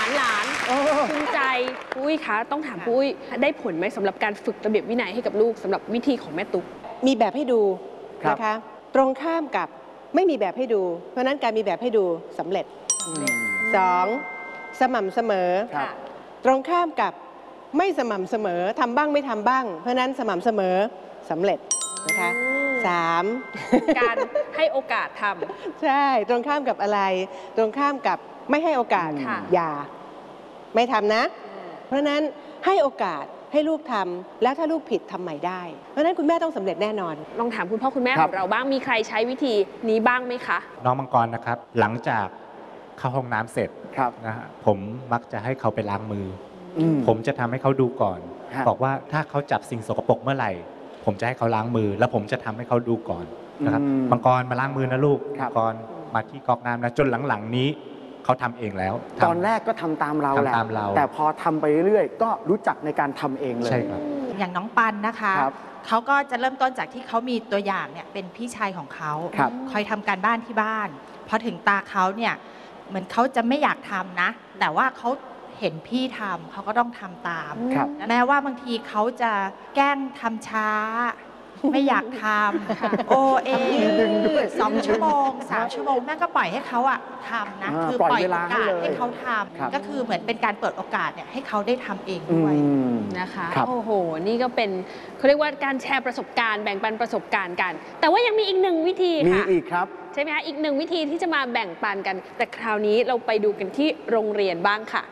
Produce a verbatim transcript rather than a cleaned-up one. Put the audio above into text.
านหลานภูมิใจปุ้ยคะต้องถามปุ้ยได้ผลไหมสำหรับการฝึกระเบียบวินัยให้กับลูกสำหรับวิธีของแม่ตุ๊กมีแบบให้ดูนะคะตรงข้ามกับไม่มีแบบให้ดูเพราะนั้นการมีแบบให้ดูสำเร็จสองสม่ำเสมอตรงข้ามกับไม่สม่ำเสมอทำบ้างไม่ทำบ้างเพราะนั้นสม่ำเสมอสำเร็จนะคะสามการให้โอกาสทำใช่ตรงข้ามกับอะไรตรงข้ามกับไม่ให้โอกาสอย่าไม่ทำนะเพราะนั้นให้โอกาสให้ลูกทำแล้วถ้าลูกผิดทำใหม่ได้เพราะนั้นคุณแม่ต้องสำเร็จแน่นอนลองถามคุณพ่อคุณแม่ของเราบ้างมีใครใช้วิธีนี้บ้างไหมคะน้องมังกรนะครับหลังจากเข้าห้องน้ำเสร็จนะฮะผมมักจะให้เขาไปล้างมือผมจะทำให้เขาดูก่อนบอกว่าถ้าเขาจับสิ่งสกปรกเมื่อไหร่ผมจะให้เขาล้างมือแล้วผมจะทำให้เขาดูก่อนนะครับมังกรมาล้างมือนะลูกมังกรมาที่ก๊อกน้ำนะจนหลังๆนี้เขาทำเองแล้วตอนแรกก็ทำตามเราแหละแต่พอทำไปเรื่อยๆก็รู้จักในการทำเองเลยใช่ครับอย่างน้องปันนะคะเขาก็จะเริ่มต้นจากที่เขามีตัวอย่างเนี่ยเป็นพี่ชายของเขาคอยทำการบ้านที่บ้านพอถึงตาเขาเนี่ยเหมือนเขาจะไม่อยากทำนะแต่ว่าเขาเห็นพี่ทำเขาก็ต้องทำตามแม้ว่าบางทีเขาจะแกล้งทำช้าไม่อยากทำโอเอสองชั่วโมงสามชั่วโมงแม่ก็ปล่อยให้เขาอะทำนะคือปล่อยโอกาสให้เขาทำก็คือเหมือนเป็นการเปิดโอกาสเนี่ยให้เขาได้ทำเองด้วยนะคะโอ้โหนี่ก็เป็นเขาเรียกว่าการแชร์ประสบการณ์แบ่งปันประสบการณ์กันแต่ว่ายังมีอีกหนึ่งวิธีค่ะมีอีกครับใช่ไหมคะอีกหนึ่งวิธีที่จะมาแบ่งปันกันแต่คราวนี้เราไปดูกันที่โรงเรียนบ้างค่ะ